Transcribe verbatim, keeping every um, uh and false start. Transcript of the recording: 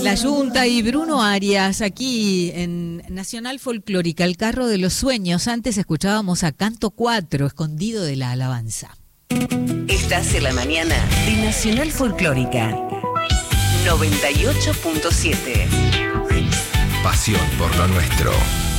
La Yunta y Bruno Arias, aquí en Nacional Folclórica, El Carro de los Sueños. Antes escuchábamos a Canto cuatro, Escondido de la Alabanza. Estás en la mañana de Nacional Folclórica noventa y ocho punto siete. Pasión por lo nuestro.